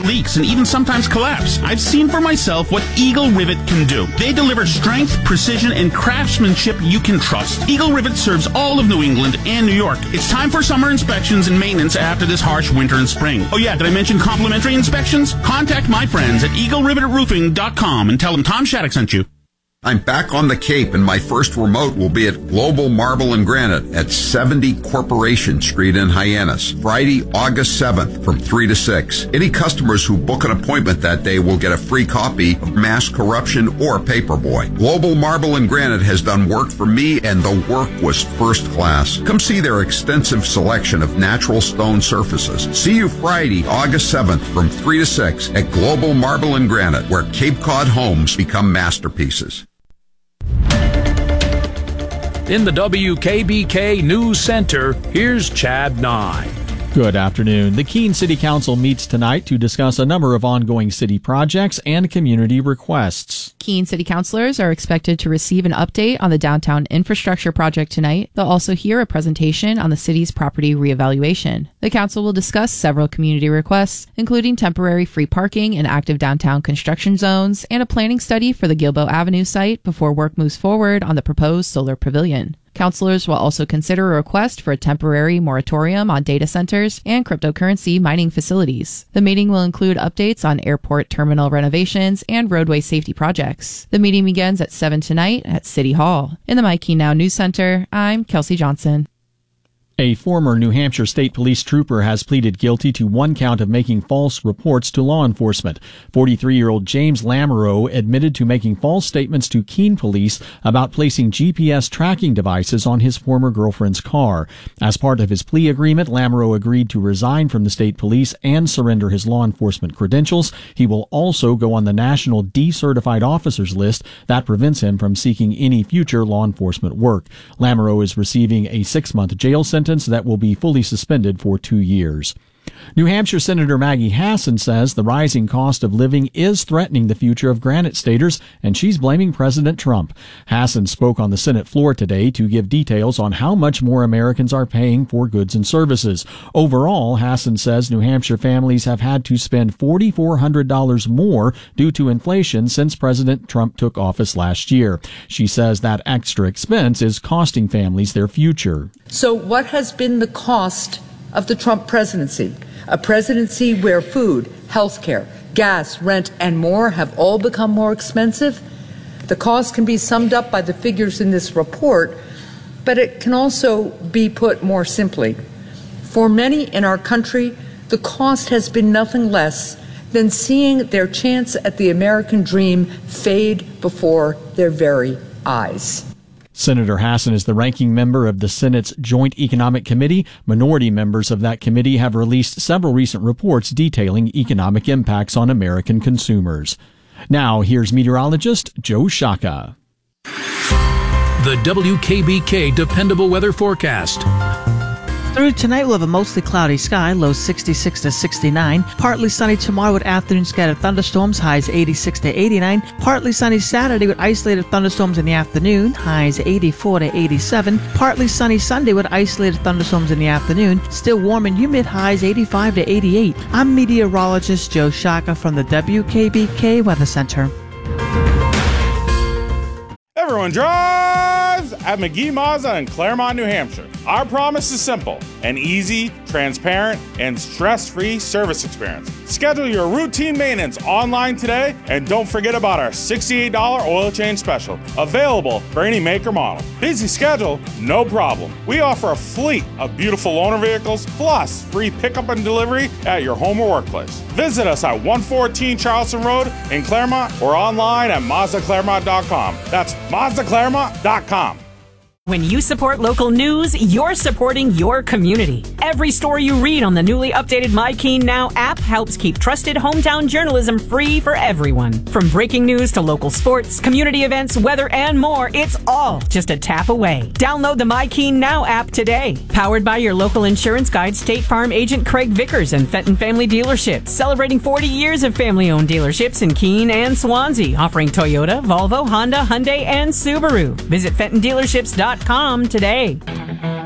leaks and even sometimes collapse. I've seen for myself what Eagle Rivet can do. They deliver strength, precision, and craftsmanship you can trust. Eagle Rivet serves all of New England and New York. It's time for summer inspections and maintenance after this harsh winter and spring. Oh yeah, did I mention complimentary inspections? Contact my friends at EagleRivetRoofing.com and tell them Tom Shattuck sent you. I'm back on the Cape, and my first remote will be at Global Marble and Granite at 70 Corporation Street in Hyannis, Friday, August 7th from 3 to 6. Any customers who book an appointment that day will get a free copy of Mass Corruption or Paperboy. Global Marble and Granite has done work for me, and the work was first class. Come see their extensive selection of natural stone surfaces. See you Friday, August 7th from 3 to 6 at Global Marble and Granite, where Cape Cod homes become masterpieces. In the WKBK News Center, here's Chad Nye. Good afternoon. The Keene City Council meets tonight to discuss a number of ongoing city projects and community requests. Keene City Councilors are expected to receive an update on the downtown infrastructure project tonight. They'll also hear a presentation on the city's property reevaluation. The council will discuss several community requests, including temporary free parking in active downtown construction zones and a planning study for the Gilboa Avenue site before work moves forward on the proposed solar pavilion. Councilors will also consider a request for a temporary moratorium on data centers and cryptocurrency mining facilities. The meeting will include updates on airport terminal renovations and roadway safety projects. The meeting begins at 7 tonight at City Hall. In the Mike Keene Now News Center, I'm Kelsey Johnson. A former New Hampshire State Police trooper has pleaded guilty to one count of making false reports to law enforcement. 43-year-old James Lamoureux admitted to making false statements to Keene police about placing GPS tracking devices on his former girlfriend's car. As part of his plea agreement, Lamoureux agreed to resign from the state police and surrender his law enforcement credentials. He will also go on the national decertified officers list that prevents him from seeking any future law enforcement work. Lamoureux is receiving a 6-month jail sentence that will be fully suspended for 2 years. New Hampshire Senator Maggie Hassan says the rising cost of living is threatening the future of Granite Staters, and she's blaming President Trump. Hassan spoke on the Senate floor today to give details on how much more Americans are paying for goods and services. Overall, Hassan says New Hampshire families have had to spend $4,400 more due to inflation since President Trump took office last year. She says that extra expense is costing families their future. So what has been the cost of the Trump presidency? A presidency where food, health care, gas, rent, and more have all become more expensive? The cost can be summed up by the figures in this report, but it can also be put more simply. For many in our country, the cost has been nothing less than seeing their chance at the American dream fade before their very eyes. Senator Hassan is the ranking member of the Senate's Joint Economic Committee. Minority members of that committee have released several recent reports detailing economic impacts on American consumers. Now, here's meteorologist Joe Shaka. The WKBK Dependable Weather Forecast. Through tonight, we'll have a mostly cloudy sky, lows 66 to 69. Partly sunny tomorrow with afternoon scattered thunderstorms, highs 86 to 89. Partly sunny Saturday with isolated thunderstorms in the afternoon, highs 84 to 87. Partly sunny Sunday with isolated thunderstorms in the afternoon, still warm and humid, highs 85 to 88. I'm meteorologist Joe Shaka from the WKBK Weather Center. Everyone drives at McGee Mazda in Claremont, New Hampshire. Our promise is simple: an easy, transparent, and stress-free service experience. Schedule your routine maintenance online today, and don't forget about our $68 oil change special, available for any make or model. Busy schedule? No problem. We offer a fleet of beautiful loaner vehicles, plus free pickup and delivery at your home or workplace. Visit us at 114 Charleston Road in Claremont or online at MazdaClaremont.com. That's MazdaClaremont.com. When you support local news, you're supporting your community. Every story you read on the newly updated My Keene Now app helps keep trusted hometown journalism free for everyone. From breaking news to local sports, community events, weather, and more, it's all just a tap away. Download the My Keene Now app today. Powered by your local insurance guide, State Farm agent Craig Vickers and Fenton Family Dealerships, celebrating 40 years of family-owned dealerships in Keene and Swansea, offering Toyota, Volvo, Honda, Hyundai, and Subaru. Visit FentonDealerships.com today.